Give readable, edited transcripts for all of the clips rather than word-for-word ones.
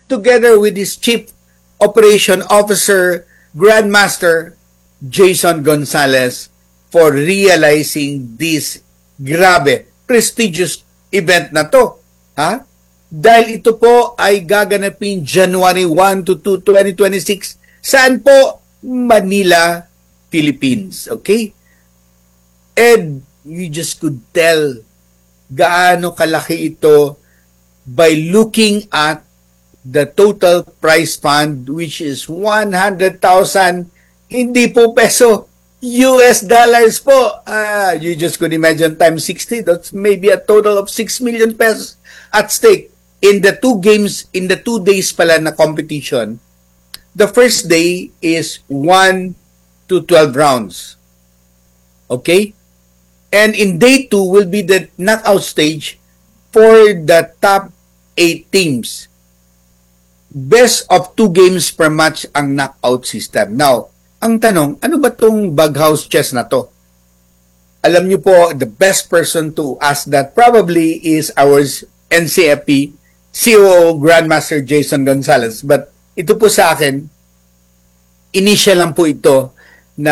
together with his Chief Operation Officer, Grandmaster Jason Gonzalez, for realizing this grabe, prestigious event na to. Ha? Dahil ito po ay gaganapin January 1 to 2, 2026. Saan po? Manila, Philippines. Okay? And you just could tell gaano kalaki ito by looking at the total prize fund, which is 100,000, hindi po peso, US dollars po. You just could imagine times 60, that's maybe a total of 6 million pesos at stake in the two games, in the 2 days pala na competition. The first day is 1 to 12 rounds. Okay? And in day 2 will be the knockout stage for the top 8 teams. Best of 2 games per match ang knockout system. Now, ang tanong, ano ba tong Baghouse chess na to? Alam niyo po, the best person to ask that probably is our NCFP COO Grandmaster Jason Gonzalez. But ito po sa akin, initial lang po ito na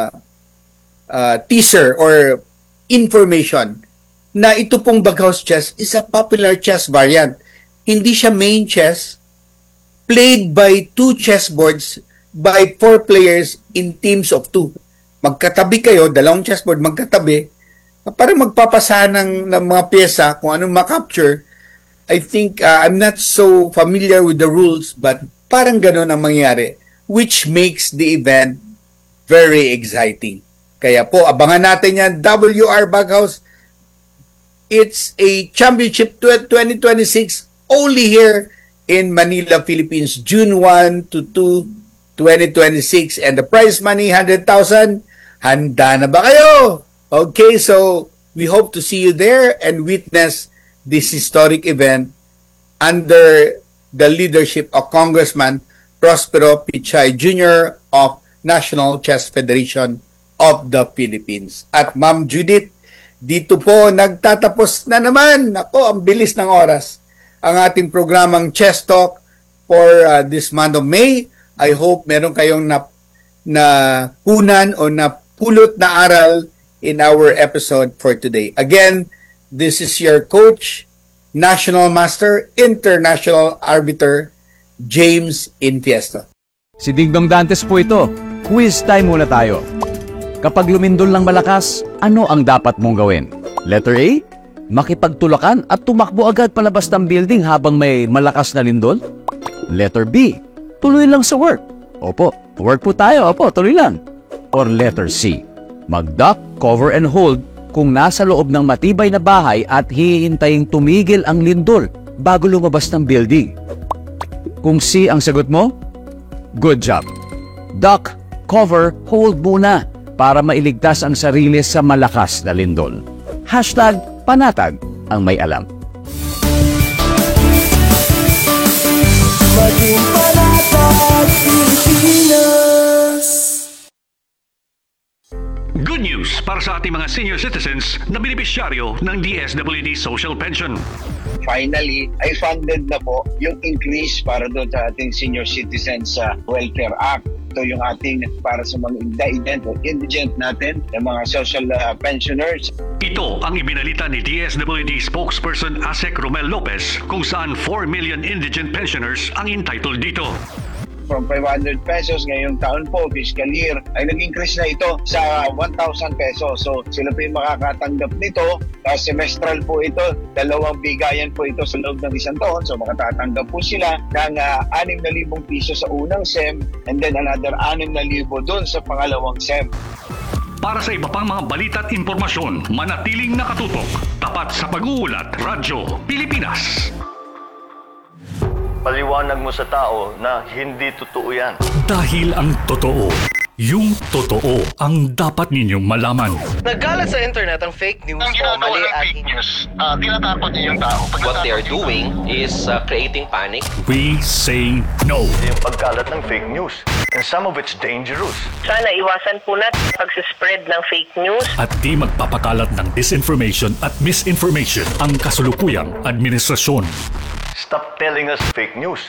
teaser or information na ito pong Baghouse chess is a popular chess variant. Hindi siya main chess, played by 2 chessboards by 4 players in teams of 2. Magkatabi kayo, dalawang chessboard magkatabi, para magpapasahan ng mga pyesa kung anong makapture. I think, I'm not so familiar with the rules, but parang ganun ang mangyari, which makes the event very exciting. Kaya po, abangan natin yan, WR Baghouse. It's a championship 2026 only here in Manila, Philippines, June 1 to 2, 2026. And the prize money, 100,000. Handa na ba kayo? Okay, so we hope to see you there and witness this historic event under the leadership of Congressman Prospero Pichay Jr. of National Chess Federation of the Philippines. At Ma'am Judith, dito po nagtatapos na naman. Ako, ang bilis ng oras. Ang ating programang Chess Talk for this month of May. I hope meron kayong napunan o napulot na aral in our episode for today. Again, this is your coach, National Master, International Arbiter, James Infiesto. Si Dingdong Dantes po ito. Quiz time muna tayo. Kapag lumindol ng malakas, ano ang dapat mong gawin? Letter A, makipagtulakan at tumakbo agad palabas ng building habang may malakas na lindol? Letter B, tuloy lang sa work. Opo, work po tayo. Opo, tuloy lang. Or letter C, mag-duck, cover and hold kung nasa loob ng matibay na bahay at hihintaying tumigil ang lindol bago lumabas ng building. Kung C ang sagot mo, good job. Duck, cover, hold muna para mailigtas ang sarili sa malakas na lindol. Hashtag panatag ang may alam. Maging panatag Pilipinas. Good news para sa ating mga senior citizens na benepisyaryo ng DSWD Social Pension. Finally, ay funded na po yung increase para doon sa ating Senior Citizens Welfare Act. Ito yung ating para sa mga indigent natin, yung mga social pensioners. Ito ang ibinalita ni DSWD spokesperson Asek Romel Lopez kung saan 4 million indigent pensioners ang entitled dito. From 500 pesos ngayong taon po, fiscal year, ay nag-increase na ito sa 1,000 pesos. So sila po yung makakatanggap nito. Semestral po ito, 2 bigayan po ito sa loob ng isang taon. So makatatanggap po sila ng 6,000 piso sa unang SEM and then another 6,000 doon sa pangalawang SEM. Para sa iba pang mga balita at impormasyon, manatiling nakatutok. Tapat sa pag-uulat, Radyo Pilipinas. Paliwanag mo sa tao na hindi totoo yan. Dahil ang totoo, yung totoo ang dapat ninyong malaman. Nagkalat sa internet ang fake news o mali at fake news, tinatakot niyo yung tao. What they are doing is creating panic. We say no. Yung pagkalat ng fake news. And some of it's dangerous. Sana iwasan po natin pag-spread ng fake news. At di magpapakalat ng disinformation at misinformation ang kasulukuyang administrasyon. Stop telling us fake news.